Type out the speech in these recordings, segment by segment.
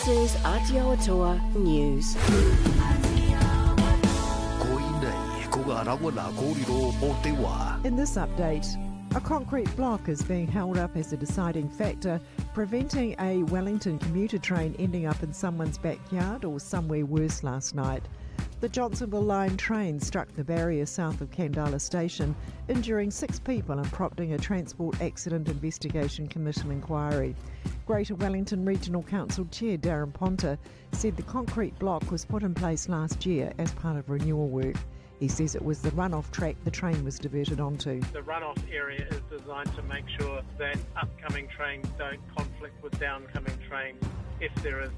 This is Aotearoa News. In this update, a concrete block is being held up as a deciding factor, preventing a Wellington commuter train ending up in someone's backyard or somewhere worse last night. The Johnsonville Line train struck the barrier south of Kandala Station, injuring 6 people and prompting a Transport Accident Investigation Commission inquiry. Greater Wellington Regional Council Chair Darren Ponta said the concrete block was put in place last year as part of renewal work. He says it was the runoff track the train was diverted onto. The runoff area is designed to make sure that upcoming trains don't conflict with downcoming trains if there is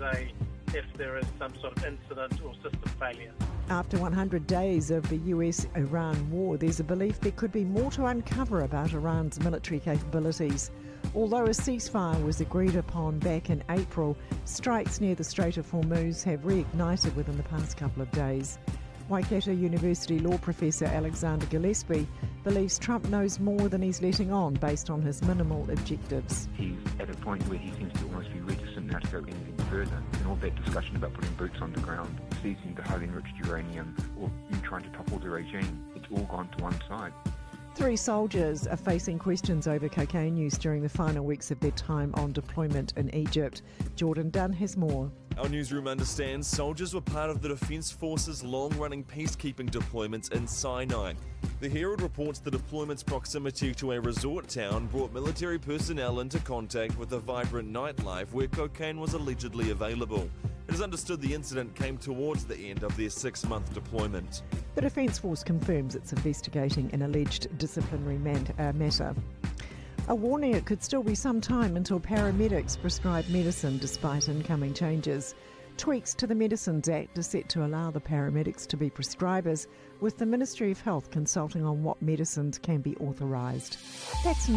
some sort of incident or system failure. After 100 days of the US-Iran war, there's a belief there could be more to uncover about Iran's military capabilities. Although a ceasefire was agreed upon back in April, strikes near the Strait of Hormuz have reignited within the past couple of days. Waikato University law professor Alexander Gillespie believes Trump knows more than he's letting on based on his minimal objectives. He's at a point where he seems to almost be reticent now to go anything further. And all that discussion about putting boots on the ground, seizing the highly enriched uranium, or you trying to topple the regime, it's all gone to one side. 3 soldiers are facing questions over cocaine use during the final weeks of their time on deployment in Egypt. Jordan Dunn has more. Our newsroom understands soldiers were part of the Defence Force's long-running peacekeeping deployments in Sinai. The Herald reports the deployment's proximity to a resort town brought military personnel into contact with a vibrant nightlife where cocaine was allegedly available. It is understood the incident came towards the end of their 6-month deployment. The Defence Force confirms it's investigating an alleged disciplinary matter. A warning: it could still be some time until paramedics prescribe medicine despite incoming changes. Tweaks to the Medicines Act are set to allow the paramedics to be prescribers, with the Ministry of Health consulting on what medicines can be authorised. That's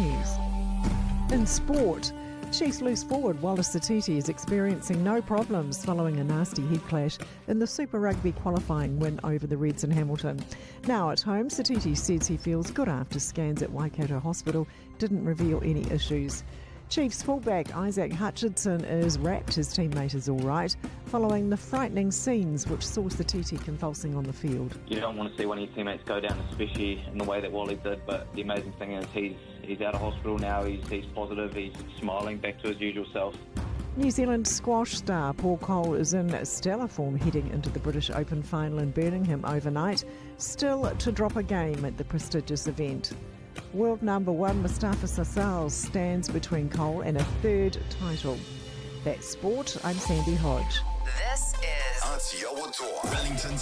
news. In sport, Chiefs loose forward Wallace Satiti is experiencing no problems following a nasty head clash in the Super Rugby qualifying win over the Reds in Hamilton. Now at home, Satiti says he feels good after scans at Waikato Hospital didn't reveal any issues. Chiefs fullback Isaac Hutchinson is rapt his teammate is all right, following the frightening scenes which saw Satiti convulsing on the field. You don't want to see one of your teammates go down, especially in the way that Wally did, but the amazing thing is he's out of hospital now, he's positive, he's smiling back to his usual self. New Zealand squash star Paul Cole is in stellar form heading into the British Open final in Birmingham overnight, still to drop a game at the prestigious event. World number 1 Mustafa Sassal stands between Cole and a 3rd title. That's sport. I'm Sandy Hodge. This is Aotearoa Wellington.